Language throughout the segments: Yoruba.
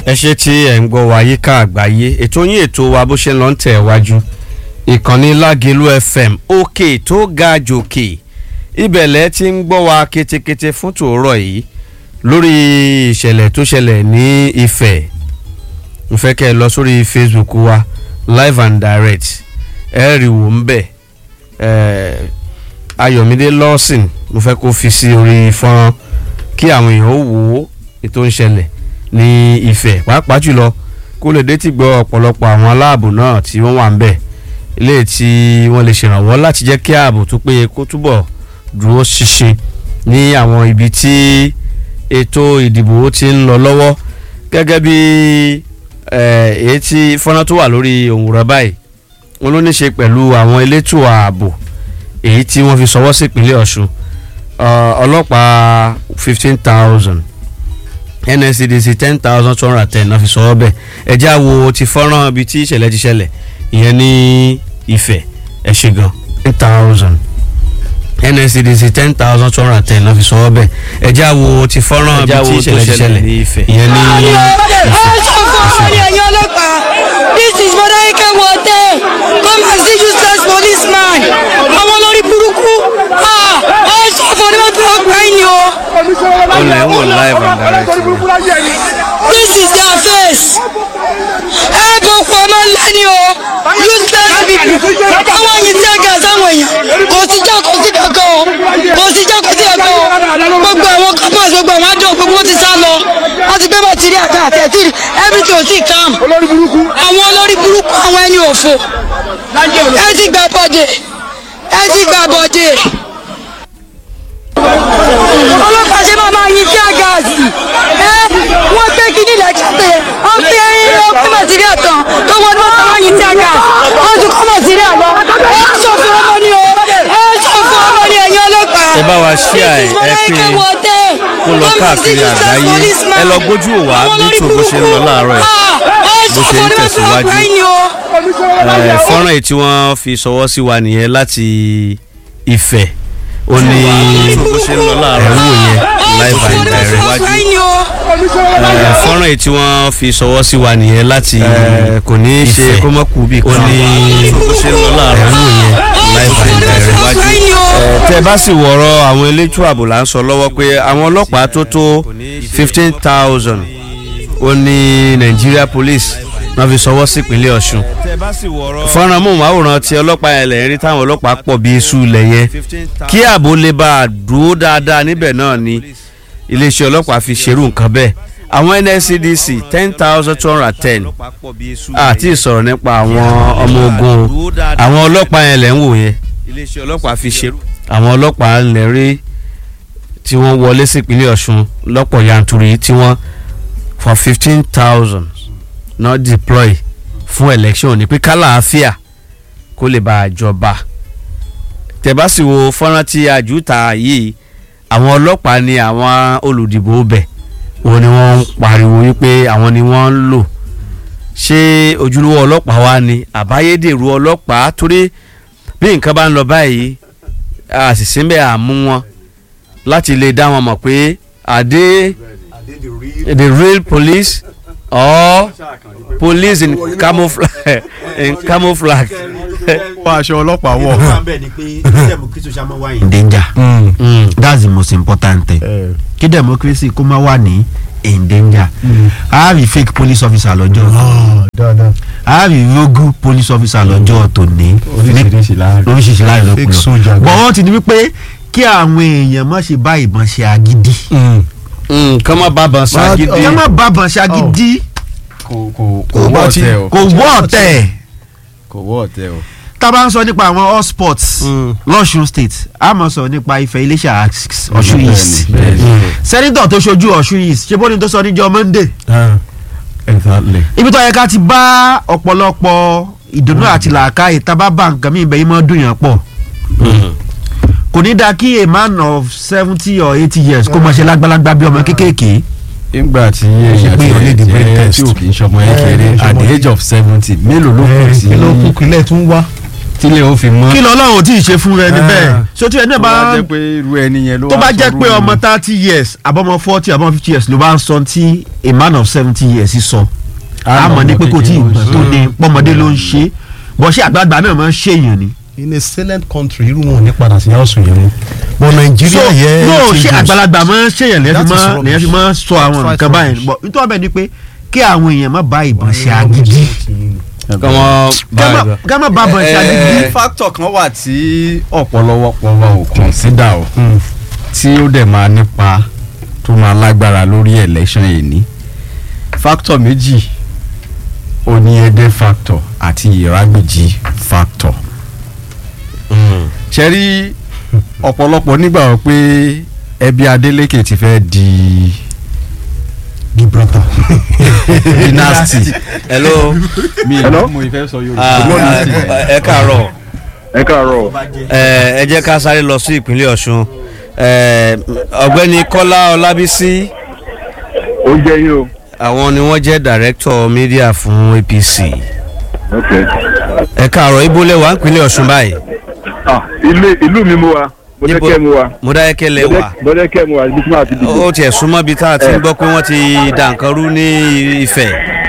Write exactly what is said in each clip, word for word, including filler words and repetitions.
ẹ ṣe tí ẹ̀ ń gbọ́ wa yíká àgbáyé ètò yín ètò wa bó ṣe ń lọ ń tẹ̀ wájú ìkànnì Lágelú F M òkè tó ga jòkè ibẹ̀lẹ̀ tí ń gbọ́ wa ketekete fún tòórọ̀ yìí lórí ìṣẹ̀lẹ̀ tó ṣẹlẹ̀ ní Ifẹ̀ mo fẹ́ kẹ́ ẹ lọ sórí Facebook wa live and direct ẹ rí wò ń bẹ̀ Ayọ̀mídé Lawson mo fẹ́ kó fi sí orí fọ́nrán kí àwọn èèyàn ó wò ó ètò ń ṣẹlẹ̀ ní Ifẹ̀ pàápàá jùlọ kó lè dé tí gbọ́ ọ̀pọ̀lọpọ̀ àwọn aláàbò náà tí wọ́n wà ń bẹ̀ ilé tí wọ́n lè ṣèrànwọ́ láti jẹ́ kí ààbò tó péye kó túbọ̀ dúró ṣinṣin ní àwọn ibi tí ètò ìdìbò ti ń lọ lọ́wọ́ gẹ́gẹ́ bí èyí tí fọ́nrán tó wà lórí òǹwòrán báyìí wọn ló ní ṣe pẹ̀lú àwọn elétò ààbò èyí tí wọ́n fi ṣọwọ́ sí ìpínlẹ̀ Ọ̀ṣun ọlọ́pàá fifteen thousand N S C D C ten thousand two hundred ten náà fi sọ̀rọ̀ bẹ́ẹ̀ ẹjẹ́ àwo ti fọ́nrán ibi tí ìṣẹ̀lẹ̀ ti ṣẹlẹ̀ ìyẹn ní Ifẹ̀ ẹ̀ ṣe gan ten thousand N S C D C ten thousand two hundred ten náà fi sọ̀rọ̀ bẹ́ẹ̀ ẹjẹ́ àwo ti fọ́nrán ibi tí ìṣẹ̀lẹ̀ ti ṣẹlẹ̀ ní Ifẹ̀ ìyẹn ní Ifẹ̀ ẹ̀ ṣe gan. This is Modaike Wote. Come and see useless policeman. Àwọn olórí burúkú. Ah, ẹ ṣe fún ọdún tó ọgbà yín o. ó lè wò live and direct. This is their face. Ẹ bọ̀ fún ọmọ lẹ́ni o. Useless people. Àwọn yìí tí a gà sáwọn èèyàn. Kò sí jọ́ kò sí kankan o. Kò sí jọ́ kò sí kankan o. Gbogbo àwọn campus gbogbo àwọn àjọ gbogbo ti sá lọ. Wọ́n ti gbé bàtírí àti àtẹ̀tí. Everything ò sí calm. Àwọn olórí burúkú àwọn ẹni òfò. Ẹ ti gbà bọ̀dẹ̀. Ẹ ti gbà bọ̀dẹ̀. Ọlọ́pàá ṣe máa máa yin tí a gáàsì. Ẹ wọ́n gbé kí nílẹ̀ jáde. Wọ́n fi ẹyin ọkọ̀ màtírí àtàn tó wọ́n máa máa yin tí a gáàsì. Wọ́n ti kọ́ màtírí àlọ́. Ẹ sọ fún ọmọ ní o. Ẹ sọ fún ọmọ ní ẹ̀yin ọlọ́pàá. ẹ bá wa ṣíà ẹ ẹ pé kó lọ káàkiri àgbáyé ẹ lọ gbójú òwà bí tó bó ṣe ń lọ láàárọ̀ ẹ bó ṣe ń tẹ̀síwájú fọ́nrán èyí tí wọ́n fi ṣọwọ́ sí wa nìyẹn láti Ifẹ̀ ó ní bó ṣe ń lọ láàárọ̀ ẹ wò yẹn live and direct fọ́nrán èyí tí wọ́n fi ṣọwọ́ sí wa nìyẹn láti kò ní í ṣe kó mọ́ kú bí kan ó ní bó ṣe ń lọ láàárọ̀ ẹ wò yẹn live and direct tẹ́ bá sì wọ̀rọ̀ àwọn elétò ààbò là ń sọ lọ́wọ́ pé àwọn ọlọ́pàá tó tó fifteen thousand ó ní Nigeria Police wọ́n fi ṣọwọ́ sí ìpínlẹ̀ Ọ̀ṣun fọ́nrán mọ̀máwòrán tí ọlọ́pàá yẹn lẹ̀ ń rí táwọn ọlọ́pàá pọ̀ bí iṣu ilẹ̀ yẹn kí ààbò lè bá a dúró dáadáa níbẹ̀ náà ni iléeṣẹ́ ọlọ́pàá fi ṣerú nǹkan bẹ́ẹ̀ àwọn N S C D C ten thousand two hundred ten àti ìsọ̀rọ̀ nípa àwọn ọmọ ogun àwọn ọlọ́pàá yẹn lẹ̀ ń wò yẹn iléeṣẹ́ ọlọ́pàá fi ṣerú àwọn ọlọ́pàá lẹ̀ rí tí wọ́n wọlé sí ìpínlẹ̀ Ọ̀ṣun lọ́pọ̀ yanturu yìí tí wọ́n for fifteen thousand not deploy fún election ní pé kálàáfíà kó lè bá a jọba tẹ̀bá sì wo fọ́nrán tí àjùtà yìí àwọn ọlọ́pàá ni àwọn olùdìbò bẹ̀ òun ni wọ́n ń pariwo wípé àwọn ni wọ́n ń lò ṣé ojúlówó ọlọ́pàá wa ni àbáyédèrú ọlọ́pàá torí bí nǹkan bá ń lọ báyìí àṣìṣe ń bẹ àmú wọn láti lè dá wọn mọ̀ pé àdé the real police or police in camouflage in camouflage. wọ́n aṣọ ọlọ́pàá wọ̀. in danger mm. Mm. that's the most important thing. kí democracy kó má wà ní in danger. Mm. I have a fake police officer lọ́jọ́. I have a rogue police officer lọ́jọ́ tòní. oríṣiríṣi láàrin lọ́kùnrin. bọ̀ wọ́n ti ní wípé kí àwọn èèyàn má ṣe bá ìbọn ṣe agídí. kọ́ má bá ìbọn ṣe agídí. kọ́ má bá ìbọn ṣe agídí. kò kò kò wọ́ ọ̀tẹ̀ o. kò wọ́ ọ̀tẹ̀. kò wọ́ ọ̀tẹ̀ o. tá a bá ń sọ nípa àwọn all sports lọ́ṣun state a máa sọ nípa Ifẹ̀ Iléṣà Ọ̀ṣun East sẹ́nitọ̀ tó ṣojú Ọ̀ṣun East ṣé bóni tó sọ níjọ́ Monday ibi tó yẹ ká ti bá ọ̀pọ̀lọpọ̀ ìdùnnú àti làákàyè tá a bá bá nǹkan mìíràn yìí máa dùn yàn pọ̀ kò ní dáa kí a man of seventy or eighty years kó máa ṣe lágbálágbá bí ọmọ kéékèèké. nígbà tí èèyàn ti ẹ̀ jẹ́ tí ò kì í ṣọmọ ẹ̀ kéré at the age of seventy mélòó ló kù sí. kí ló kù kílẹ̀ tún wá. tílé ó fi mọ́. kí lọ́lọ́run tí ì ṣe fún rẹ níbẹ̀ sotí ẹni bá tó bá jẹ́ pé irú ẹni yẹn ló wá tó bá jẹ́ sọ pé irú ọmọ ẹni. thirty years àbọ̀mọ forty àbọ̀mọ fifty years ló bá ń sọ tí a man of seventy years sọ àmọ́ ní pé kò tí ì gbà tó ní pọ́mọdé ló ń ṣe bọ́ ṣé àgbààgbà náà máa ń ṣèyàn ni. in a silent country irú wọn ò ní padà sí house yẹn mú but Nàìjíríà yẹn no ṣé changes. àgbàlagbà máa ń ṣèyàn lẹ́yìn That fi is máa rubbish. lẹ́yìn fi máa sọ àwọn That's nǹkan báyìí rubbish. bọ̀ nítorí bẹ́ẹ̀ ni pé kí àwọn èèyàn má bá ìbọn ṣe agídí kọ́mọ báyìí. ká má bá ìbọn ṣe agídí. ní factor kan wà tí ọ̀pọ̀lọpọ̀ wa ò consider o tí ó dẹ̀ máa nípa tó máa lágbára lórí election yìí ní factor méjì oníyẹ̀dẹ̀ factor àti ìrágbèjì factor. ṣe rí ọ̀pọ̀lọpọ̀ nígbà wọ́n pé ẹbí Adeleke ti fẹ́ di Gibraltar. dynasty. hello. mi Hello? mo ìfẹ́ sọ Yorùbá. Ah, ah, ẹ káàárọ̀ ẹ káàárọ̀. ẹ ẹ jẹ́ ká sáré lọ sí ìpínlẹ̀ Ọ̀ṣun Eh, ọ̀gbẹ́ni Kọ́lá Ọlábísí ó jẹ́ yín o. àwọn ni wọ́n jẹ́ director media fún A P C ok. ẹ káàárọ̀ ibo lẹ wà nípínlẹ̀ Ọ̀ṣun báyìí ah ilé ìlú mi mú wa Bọ́dẹ́kẹ́ mú wa. Mọdákẹ́kẹ́ lẹ wà Bọ́dẹ́kẹ́ mú wa ibi tí wọ́n ti dìbò. ó tiẹ̀ súnmọ́ bíi tá a ti ń gbọ́ pé wọ́n ti dà nǹkan rú ní Ifẹ̀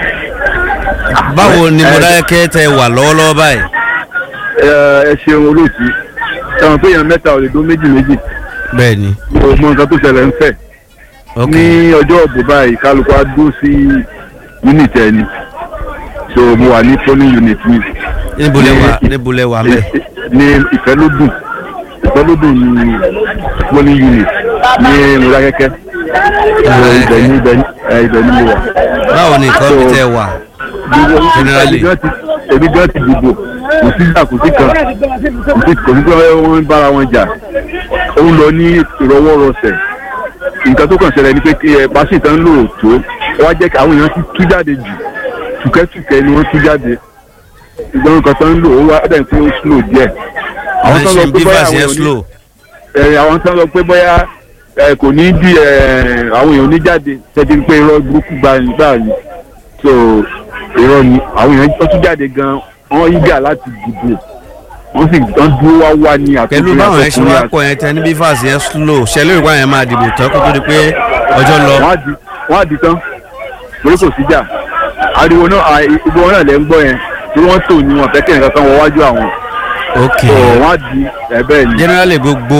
báwo ni Mọdákẹ́kẹ́ tẹ wà lọ́wọ́lọ́wọ́ báyìí. ẹ ẹ ṣeun olóòtú ẹ̀wọ̀n pé èèyàn mẹ́ta ò lè dó méjì méjì. bẹ́ẹ̀ ni mo mọ nǹkan tó ṣẹlẹ̀ ń fẹ̀. ok ní ọjọ́ òbò báyìí kálukú á dúró sí unit ẹni so mo wà ní polling unit mi. níbo lẹ wà níbo lẹ wà mẹ́. ní Ìfẹ́lódùn Ìfẹ́lódùn ní polling unit ní Mọdákẹ́kẹ́. ibẹ̀ ní ibẹ̀ ní ẹ, ibẹ̀ ní mo wà. báwo ni nǹkan bí tẹ wà. Generally. èmi gan ti dìbò kò sí ìjà kò sí kan kò sí kò sí pé wọ́n ń bára wọn jà ó ń lọ ní ìrọwọ́rọsẹ̀ nǹkan tó kàn ṣẹlẹ̀ ni pé kí ẹ pàṣẹ ìtàn lò tó wá jẹ́ kí àwọn èèyàn ti tú jáde jù tùkẹ́tùkẹ́ ni wọ́n tú jáde ìgbọ́n nǹkan tó ń lò ó wá dẹ̀ pé ó slow díẹ̀. àwọn tó ṣe lọ ń pé bí bóyá fàṣẹ àwọn slow. èèyàn ní- ẹ, àwọn tó lọ pé bóyá ẹ, kò ní bí ẹ, àwọn èèyàn ní jáde tẹ́tí pé irọ́ burúkú gbà ní so irọ́ ni àwọn èèyàn tó tún jáde gan wọ́n yíjà láti dìbò wọ́n sì wọ́n dúró wá wá ní àtúntò pẹ̀lú báwọn ẹ̀ ṣe wá pọ̀ yẹn tẹ ní bí fàṣẹ slow ṣẹlẹ̀ ìwà yẹn máa dìbò tán kó tó di pé ọjọ́ lọ. wọ́n á di wọ́n á di tán torí kò síjà ariwo náà à, ibi wọn náà lẹ́ ń gbọ́ yẹn tí wọ́n tò ní wọn fẹ́ kí nǹkan kan wọ wájú àwọn ok so wọ́n á di ẹ̀bẹ̀ ni. generally gbogbo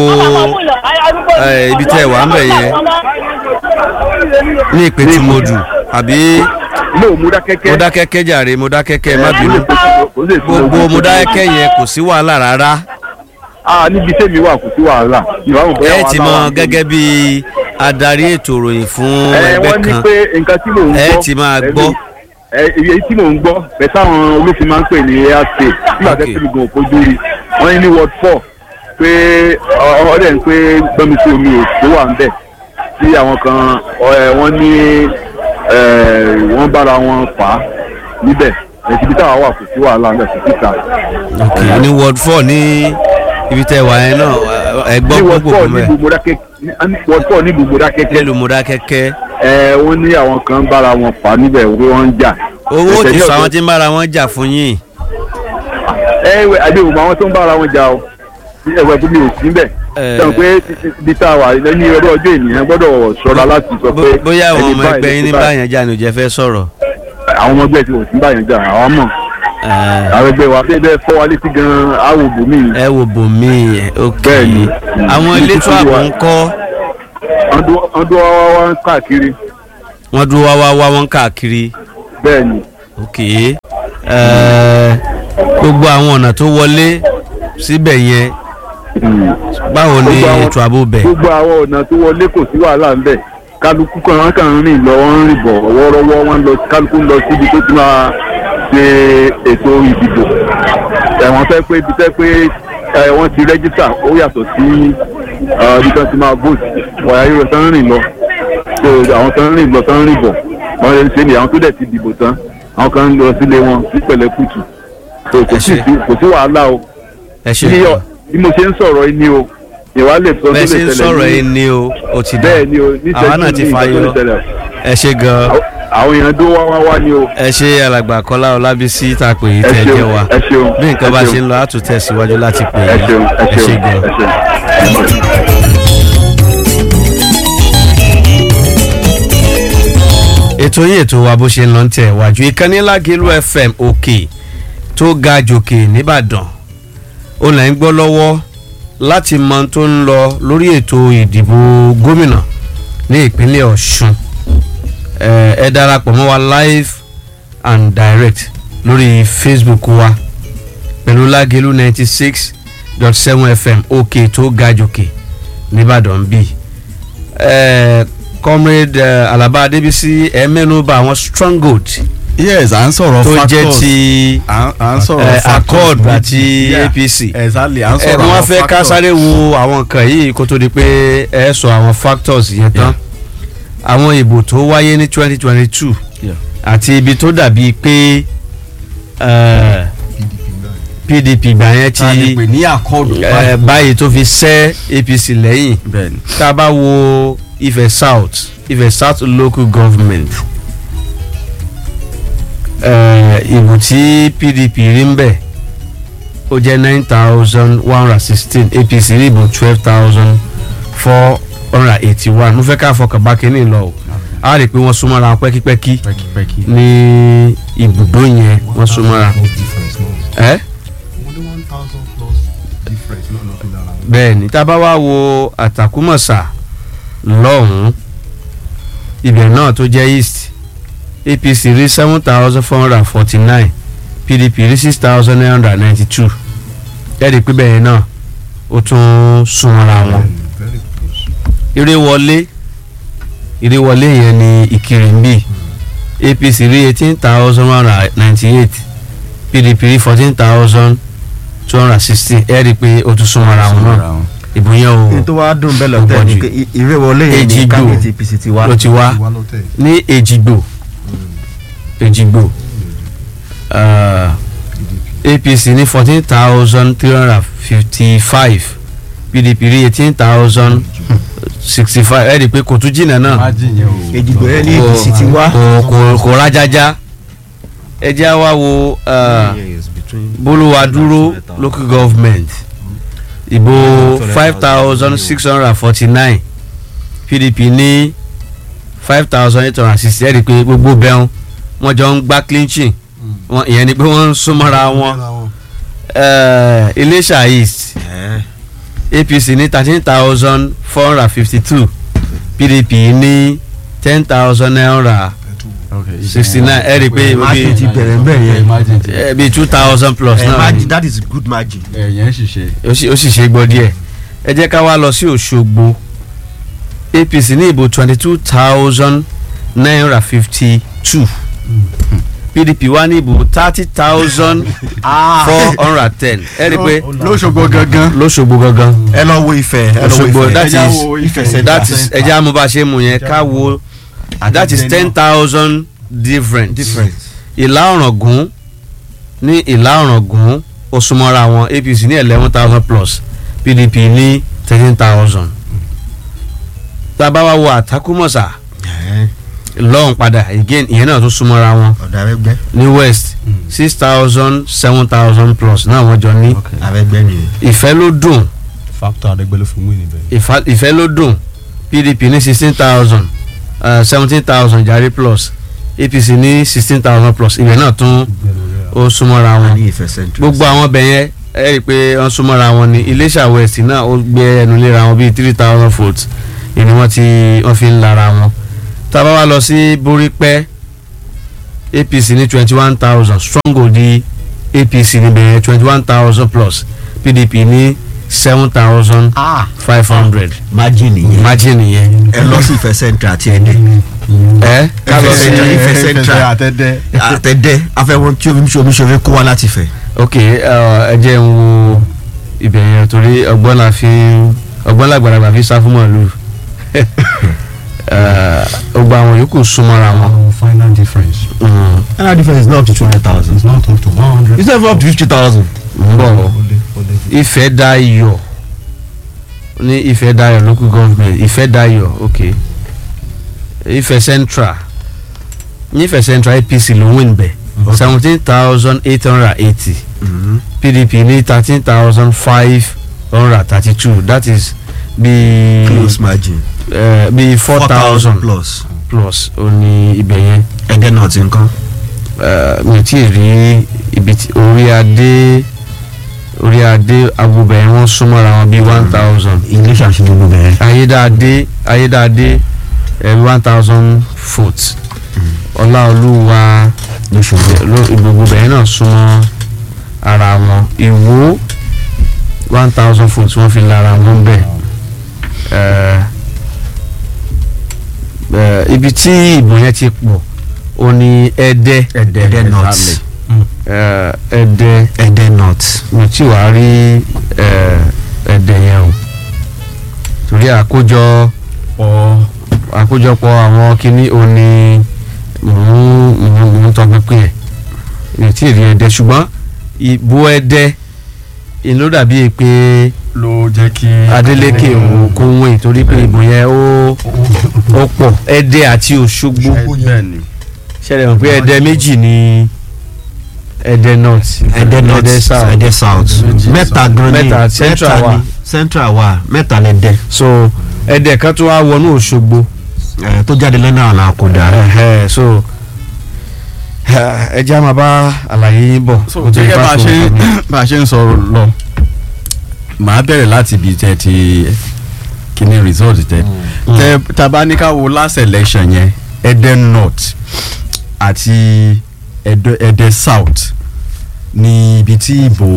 eh, ibi tẹ wà ń bẹ̀ yẹn ní ìpè tí mo dù àbí mo Mọdákẹ́kẹ́ Mọdákẹ́kẹ́ jàre Mọdákẹ́kẹ́ má bínú kò sí èsì gbogbo lójú. Mọdákẹ́kẹ́ yẹn kò sí wàhálà rárá ah níbi tèmi wà kò sí wàhálà ìwà òun bóyá ẹ ti wàhálà mọ wà. gẹ́gẹ́ bí adarí ètò ìròyìn fún ẹ ẹgbẹ́ wọ́n ní kan pé nǹkan tí mò ń ẹ gbọ́ ti máa ẹ̀mí- gbọ́. ẹ èyí tí mò ń gbọ́ bẹ́ẹ̀ táwọn olófin máa ń pè ní airspace nígbà Ok. tẹ́tí mi gan òfojú rí wọ́n ní ní ward four pé ọ̀rẹ́ ń pé gbọ́mi sí omi òkú wà ń bẹ̀ tí àwọn kan ẹ, wọ́n ní ẹ, wọ́n bára wọn fà á níbẹ̀ ẹ̀sìn ibi táwa wà kò sí wàhálà ń bẹ̀ sí síta. ok ní ward four ní ibi tẹ wà yẹn náà ẹ gbọ́ ní ward gbogbo four mẹ́ nílùú Mọdákẹ́kẹ́ ní ward four nílùú Mọdákẹ́kẹ́ nílùú Mọdákẹ́kẹ́ ẹ wọ́n ní àwọn kan bára wọn fà á níbẹ̀ wọ́n wọ́n ń jà. owó Ẹsẹ̀ ti ní sọ ọ̀dọ̀- àwọn tí ń bára wọn jà fún yín ẹ wẹ àdéhùn àwọn tó ń bára wọn jà o ẹwẹ tó mi ò sí bẹ Eh. sọ pé bí tá a wà ní ọjọ́ ọjọ́ ènìyàn gbọ́dọ̀ ṣọ́ra láti sọ pé Bó- bóyá àwọn ẹni ọmọ báyìí ẹgbẹ́ yín ní ló ti báyẹn jà ní ò jẹ́ fẹ́ sọ̀rọ̀. àwọn ọmọ ẹgbẹ́ tí kò sí báyẹn jà àwọn mọ̀ Eh, àwọn ẹgbẹ́ wa bẹ́ẹ̀ bẹ́ẹ̀ fọ́ wa létí gan-an àwọn òbò mi ẹ wò bò mí ok Bẹ́ẹ̀ni. àwọn elétò ààbò ń kọ́ wọ́n dún wá wá wá káàkiri wọ́n dúró wá wá wá wọ́n káàkiri bẹ́ẹ̀ ni ok eh, gbogbo àwọn ọ̀nà tó wọlé síbẹ̀ yẹn báwo ni Gbogbo àwọn- ètò ààbò bẹ̀. gbogbo àwọn ọ̀nà tó wọlé kò sí wàhálà ń bẹ̀ kálukú kan wọn kàn ń rìn lọ wọn ń rìn bọ̀ wọ́ọ́rọ́wọ́ wọn lọ kálukú ń lọ síbi tó ti máa ṣe ètò ìdìbò ẹ̀wọ̀n fẹ́ pé ibi tẹ́ pé ẹ̀ wọ́n ti rẹ́jísà ó yàtọ̀ sí ẹ̀, ibi tó ti máa vote wọ̀nyá yóò tán ń rìn lọ so àwọn tán ń rìn lọ tán ń rìn bọ̀ wọ́n lè ṣe ni àwọn tó dẹ̀ ti dìbò tán àwọn kan ń lọ sílé wọn sí pẹ̀lẹ́ kùtù so kò sí Ẹ ṣé. kò sí wàhálà o ẹ ṣe bí ọ- bí mo ṣe ń sọ̀rọ̀ yìí ni o ìwà lè sọ tó lè bẹ́ẹ̀ ṣe ń ṣẹlẹ̀ sọ̀rọ̀ ní- yìí ni o ó ti dá bẹ́ẹ̀ ni o ní àwa náà ti sẹ́yìn ní fayọ nǹkan tó lè ṣẹlẹ̀. ẹ ṣe gan-an àwọn èèyàn dó wá wá wá ni o. ẹ ṣe alàgbà Kọ́lá Ọlábísí tá a pè yí ẹ tẹ́ jẹ́ ṣeun wa ẹ ṣeun bí nǹkan bá ẹ ṣe ṣeun. ń lọ á tún tẹ̀síwájú láti pè ẹ yí ṣeun ẹ ẹ ṣe ṣeun gan. ẹ ṣeun. ètò yìí ètò wa bó ṣe ń lọ ń tẹ̀ wájú ìkànnì Lágẹ̀lú F M òkè tó ga jòkè nìbàdàn ó là ń gbọ́ lọ́wọ́ láti mọ tó ń lọ lórí ètò ìdìbò gómìnà ní ìpínlẹ̀ Ọ̀ṣun ẹ ẹ darapọ̀ mọ́ wa live and direct lórí Facebook wa pẹ̀lú Lágẹ̀lú ninety six dot seven F M òkè tó ga jòkè nìbàdàn bíi ẹ comrade uh, Alaba Adébísí ẹ mẹ́nubà àwọn stronghold yes à ń sọ̀rọ̀ tó factors jẹ́ ti à ń sọ̀rọ̀ eh, factors accord méjì. àti Yeah, A P C exactly à ń ẹ sọ̀rọ̀ wọ́n àwọn fẹ́ ká factors. sáré wo àwọn nǹkan yìí kó tó di pé ẹ sọ àwọn factors yẹn tán àwọn ìbò tó wáyé ní twenty twenty two Yeah. àti ibi tó dàbí pé eh, P D P gbà yẹn ta ni ti pè ní accord eh, báyìí tó fi sẹ́ A P C lẹ́yìn bẹ́ẹ̀ ni tá a bá wo Ifẹ̀ South Ifẹ̀ South local government eh, ìbò tí P D P rí ń bẹ̀ ó jẹ́ nine thousand one hundred sixteen A P C rí ìbò twelve thousand four hundred eighty one mo fẹ́ ká fọkàn bá kínní lọ o a rí i pé wọ́n súnmọ́ra wọn pẹ́kípẹ́kí pẹ́kípẹ́kí. ní ibùdó yẹn wọ́n súnmọ́ra ẹ́ bẹ́ẹ̀ ni tá a bá wá wo Àtàkùmọ̀sà lọ́hùn-ún ibẹ̀ náà tó jẹ́ east A P C rí seven thousand four hundred forty nine P D P rí six thousand nine hundred ninety two ẹ̀rí pé bẹ́ẹ̀ náà ó tún súnmọ́ra wọn. ìrèwọlé ìrèwọlé yẹn ní Ìkirè ń bì A P C rí eighteen thousand one hundred ninety eight P D P rí fourteen thousand two hundred sixteen ẹ̀rí pé ó tún súnmọ́ra wọn náà ìbò yẹn o ní tó wá dùn bẹ́ẹ̀ lọ́tẹ̀ ni pé ìrèwọlé yẹn ní Èjìgbò kábíyèsí A P C ti wá. ló ti wá ní Èjìgbò Èjìgbò uh, A P C ní fourteen thousand three hundred fifty five P D P rí eighteen thousand sixty five ẹ rí i pé kò tún jìnnà náà Èjìgbò yẹn ní A P C ti wá. kò kò kò rájájá ẹ jẹ́ wá wo uh, Bolúwadúró local government ìbò five thousand six hundred forty nine P D P ní five thousand eight hundred sixty ẹ rí i pé gbogbo bẹ́ẹ̀ wọ́n jọ ń gbá clinching wọn ìyẹn ni pé wọ́n ń súnmọ́ra wọn eh, Iléṣà East A P C ní thirteen thousand four hundred fifty two P D P ní ten thousand nine hundred sixty nine ẹ rí i pé margin ti bẹ̀rẹ̀ bẹ́ẹ̀ yẹn. eh, bíi two thousand plus Eh, náà margin, that is good margin. ẹ̀yẹ́ ṣiṣẹ́. ó sì- ó sì ṣe gbọ́ díẹ̀ ẹ jẹ́ ká wá lọ sí Òṣogbo A P C ní ìbò twenty two thousand nine hundred fifty two P D P wá ní ìbò thirty thousand four hundred ten ẹ rí i pé lóṣogbo gangan. lóṣogbo gangan ẹ lọ wo Ifẹ̀ ẹ lọ wo Òṣogbo Ifẹ̀. that Ẹ já is wo Ifẹ̀ Ifẹ̀ that center. is ẹ jẹ́ àmú bá a ṣe mú yẹn ká wo that is ten thousand different different. Ìlà Ọ̀ràngún ní Ìlà Ọ̀ràngún ó súnmọ́ra wọn A P C ní eleven thousand plus P D P ní thirteen thousand tá a bá wá wo Àtàkùmọ̀sà lọ́hùn padà again ìyẹn náà tún súnmọ́ra wọn ọ̀dọ̀ Arẹ́gbẹ́ ní west six thousand seven thousand plus náà wọ́n jọ ní Arẹ́gbẹ́ nìyẹn. ìfẹ́ ló dùn factor Adégbé ló fi win níbẹ̀. ìfà- ìfẹ́ ló dùn P D P ní sixteen thousand seventeen thousand jàre plus A P C ní sixteen thousand plus ìyẹn náà tún ó súnmọ́ra wọn ní Ifẹ̀ central. gbogbo àwọn bẹ̀ yẹn ẹ rí i pé wọ́n súnmọ́ra wọn ní Iléṣà west náà ó gbé ẹnu léra wọn bíi three thousand votes ìní wọ́n ti wọ́n fi ń lara wọn tá a bá wá lọ sí Borípẹ́ A P C ní twenty one thousand Stronghold di A P C níbẹ̀ yẹn twenty one thousand plus P D P ní seven thousand ah five hundred margin nìyẹn. imagine yẹn ẹ lọ sí Ifẹ̀ central àti Ẹdẹ. ẹ ká lọ sí Ifẹ̀ Ifẹ̀ central àtẹ́dẹ́. àtẹ̀dẹ́ afẹ́wọ́n tí omiṣomi kó wá láti Ifẹ̀. ok ẹ jẹ́ ń wo ibẹ̀ yẹn torí ọgbọ́n la fi ọgbọ́n làgbàlagbà fi sá fún màálù ọgbà àwọn yòókù súnmọ́ra wọn. Our final difference Mm. another difference is not up to two hundred thousand. is not up to one hundred. it's not even up to fifty thousand. ń bọ̀ Ìfẹ́dayọ̀ ní Ìfẹ́dayọ̀ local government Ìfẹ́dayọ̀ ok Ifẹ̀ central nífẹ̀ẹ́ central A P C ló win bẹ̀ seventeen thousand eight hundred eighty P D P ní thirteen thousand five hundred thirty two that is bí close margin uh, bí four thousand plus plus ó ní ibẹ̀ yẹn. ẹ̀dẹ̀ náà ti ń kán. mi tí ì rí ibi tí orí adé orí adé agbóbẹ̀ yẹn wọ́n súnmọ́ra wọn bí one thousand. ilé ṣàṣeyọrí gbogbo bẹ̀rẹ̀. ayédáadé ayédáadé one thousand foot ọláolúwa gbogbo bẹ̀rẹ̀ náà súnmọ́ ara wọn ìwó one thousand foot wọ́n fi lára wọn bẹ̀ ibi tí ìbò yẹn ti pọ̀ ó ní ẹ̀dẹ́ ẹ̀dẹ́ north ẹ̀dẹ́ ẹ̀dẹ́ north mi tí wàá rí ẹ̀dẹ́ yẹn o torí àkójọ àkójọpọ̀ àwọn kinní òní mò ń tọpinpin ẹ̀ mi tí ì rí ẹ̀dẹ́ ṣùgbọ́n ìbò ẹ̀dẹ́ ìlú dàbí pé ló jẹ́ kí Adeleke òun kó wọ́n torí pé ìbò yẹn ó ó pọ̀ ẹ̀dẹ́ àti Òṣogbo ṣẹlẹ̀ mọ̀ pé ẹ̀dẹ́ méjì ní ẹ̀dẹ́ north ẹ̀dẹ́ north ẹ̀dẹ́ south mẹ́ta gan ni mẹ́ta central wa central wa mẹ́ta lẹ́dẹ́. so ẹ̀dẹ́ kan tó wá wọnú Òṣogbo tó jáde lọ́nà àlà àkọ́dà. so ẹ jẹ́ àmà bá àlàyé yín bọ̀. so gẹ́gẹ́ bá a ṣe bá a ṣe ń sọ̀rọ̀ lọ màá bẹ̀rẹ̀ láti ibi tẹ́ ti kíní result tẹ́ tẹ́ tàbá ní ká wo last election yẹn ẹ̀dẹ́ north àti ẹ̀dẹ́ ẹ̀dẹ́ south ní ibi tí ìbò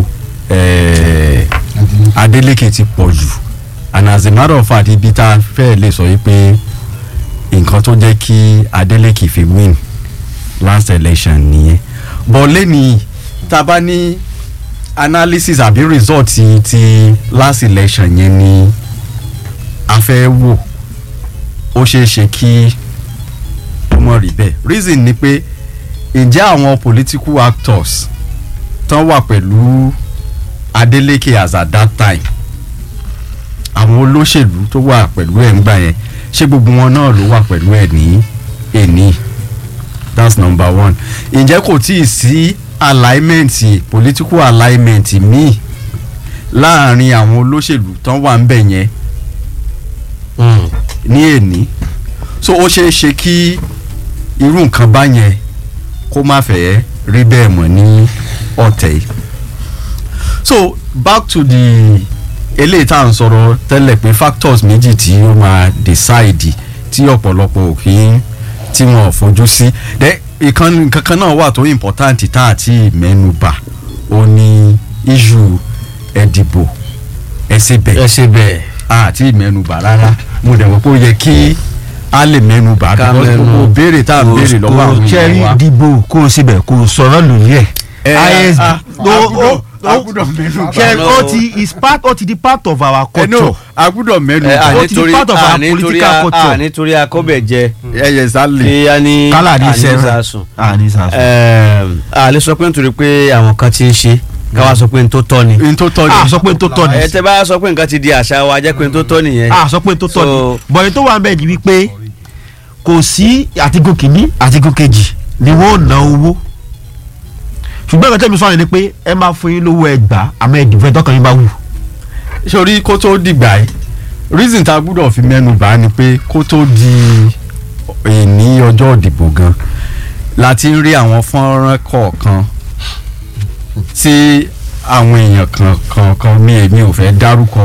Adeleke ti pọ̀ jù and as a matter of fact ibi tá a fẹ́ lè sọ yìí pé nǹkan tó jẹ́ kí Adeleke fi win last election nìyẹn but lẹ́ni tá a bá ní analysis àbí result ti, ti last election yẹn ni a fẹ́ wò ó ṣeé ṣe kí ó mọ̀ rí bẹ́ẹ̀ reason ni pé ǹjẹ́ àwọn political actors tán wà pẹ̀lú Adeleke as at that time àwọn olóṣèlú tó wà pẹ̀lú ẹ̀ ń gbà yẹn ṣé gbogbo wọn náà ló wà pẹ̀lú ẹ̀ ní èní that's number one ǹjẹ́ kò tí ì sí alignment political alignment míì láàrin àwọn olóṣèlú tán wà ń bẹ̀ yẹn ní èní so ó ṣeé ṣe kí irú nǹkan bá yẹn kó má fẹ́ rí bẹ́ẹ̀ mọ̀ ní ọ̀tẹ̀ yìí so back to the eléyìí tá à ń sọ̀rọ̀ tẹ́lẹ̀ pé factors méjì tí ó máa decide tí ọ̀pọ̀lọpọ̀ òfin tí wọn ò fojú sí then ìkan kankan náà wà tó important tá àti mẹ́nubà ó ní issue ẹ̀dìbò ẹ̀sẹ̀ bẹ́ẹ̀ ẹ̀sẹ̀ bẹ́ẹ̀ àti mẹ́nubà rárá mo dẹ̀ wọ́n pé ó yẹ kí a lè mẹ́nubà because gbogbo béèrè tá à ń béèrè lọ́wọ́ àwọn èèyàn wa. kò dìbò kó o síbẹ̀ kó o sọ̀rọ̀ lórí ẹ̀. I S B ó ti is part ó ti di part of our culture. a gbúdọ̀ mẹ́nu ó ti di part of our political culture. a nítorí akọ́bẹ̀ jẹ ẹyẹ sálẹ̀ kí a ní àníṣàsùn àníṣàsùn. a lè sọ pé nítorí pé àwọn kan ti ń ṣe káwa sọ pé n tó tọ́ ni. n tó tọ́ ni. a sọ pé n tó tọ́ ni. ẹ tẹ bá sọ pé nǹkan ti di àṣà wa jẹ́ pé n tó tọ́ nìyẹn. a sọ pé n tó tọ́ ni bọ̀yìn tó wà ń bẹ̀ ni wípé kò sí àtìgò kìíní àtìgò kejì ni wọ́n ná owó ṣùgbọ́n ìgbà tẹ́mi sọ̀rọ̀ ni pé ẹ máa fún yín lówó ẹgbàá àmọ́ ẹ̀dùnfẹ́ tọkàn yín bá wù. sori kó tó dìgbà yìí reason tá a gbúdọ̀ fi mẹ́nu bà ni pé kó tó di ní ọjọ́ ìdìbò gan la ti ń rí àwọn fọ́nrán kọ̀ọ̀kan tí àwọn èèyàn kan kan kan mi èmi ò fẹ́ dárúkọ